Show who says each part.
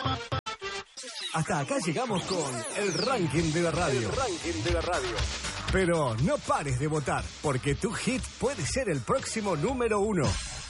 Speaker 1: Hasta acá llegamos con el ranking de la radio. Pero no pares de votar, porque tu hit puede ser el próximo número 1.